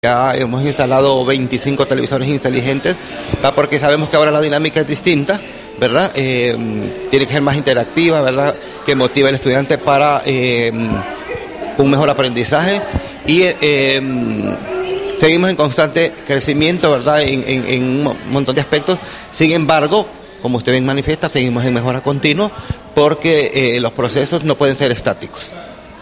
Ya hemos instalado 25 televisores inteligentes, porque sabemos que ahora la dinámica es distinta, ¿verdad? Tiene que ser más interactiva, ¿verdad? Que motive al estudiante para un mejor aprendizaje y seguimos en constante crecimiento, ¿verdad? En un montón de aspectos. Sin embargo, como usted bien manifiesta, seguimos en mejora continua porque los procesos no pueden ser estáticos.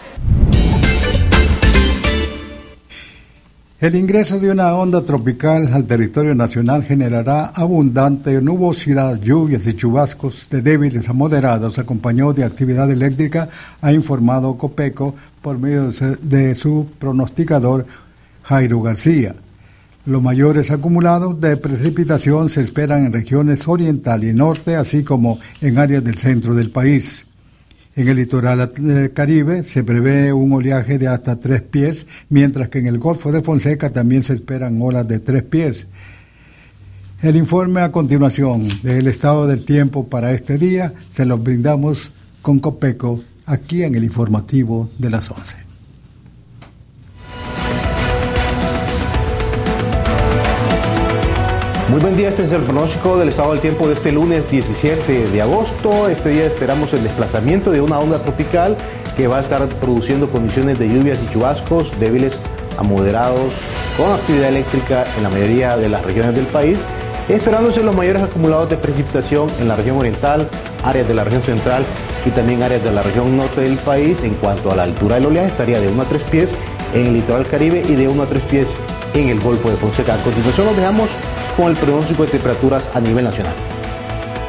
El ingreso de una onda tropical al territorio nacional generará abundante nubosidad, lluvias y chubascos de débiles a moderados, acompañado de actividad eléctrica, ha informado Copeco por medio de su pronosticador Jairo García. Los mayores acumulados de precipitación se esperan en regiones oriental y norte, así como en áreas del centro del país. En el litoral caribe se prevé un oleaje de hasta 3 pies, mientras que en el Golfo de Fonseca también se esperan olas de 3 pies. El informe a continuación del estado del tiempo para este día se los brindamos con Copeco aquí en el informativo de las 11. Muy buen día, este es el pronóstico del estado del tiempo de este lunes 17 de agosto. Este día esperamos el desplazamiento de una onda tropical que va a estar produciendo condiciones de lluvias y chubascos débiles a moderados con actividad eléctrica en la mayoría de las regiones del país, esperándose los mayores acumulados de precipitación en la región oriental, áreas de la región central y también áreas de la región norte del país. En cuanto a la altura del oleaje, estaría de 1 a 3 pies en el litoral caribe y de 1 a 3 pies en el Golfo de Fonseca. A continuación nos dejamos con el pronóstico de temperaturas a nivel nacional.